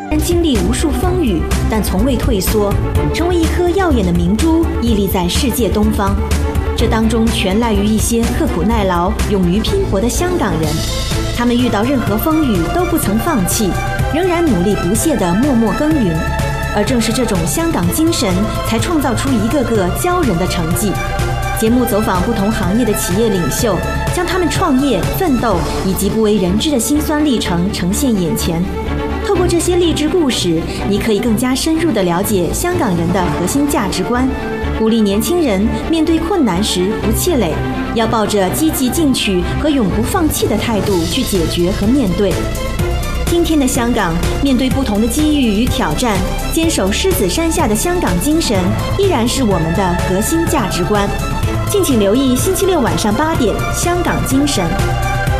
然经历无数风雨，但从未退缩，成为一颗耀眼的明珠，屹立在世界东方。这当中全赖于一些刻苦耐劳、勇于拼搏的香港人。他们遇到任何风雨都不曾放弃，仍然努力不懈地默默耕耘。而正是这种香港精神，才创造出一个个骄人的成绩。节目走访不同行业的企业领袖，将他们创业、奋斗以及不为人知的辛酸历程呈现眼前。透过这些励志故事，你可以更加深入地了解香港人的核心价值观，鼓励年轻人面对困难时不气馁，要抱着积极进取和永不放弃的态度去解决和面对。今天的香港，面对不同的机遇与挑战，坚守狮子山下的香港精神依然是我们的核心价值观。敬请留意星期六晚上8点《香港精神》。